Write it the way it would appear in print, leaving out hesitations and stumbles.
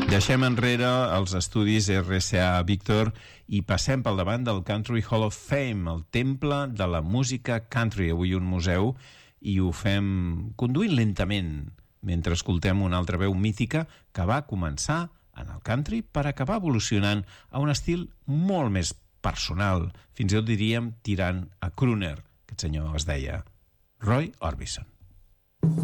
Deixem enrere els estudis RCA Víctor i passem pel davant del Country Hall of Fame, el temple de la música country, avui un museu, i ho fem conduint lentament mentre escoltem una altra veu mítica que va començar en el country per acabar evolucionant a un estil molt més personal, fins i tot diríem tirant a crooner. Aquest senyor es deia Roy Orbison.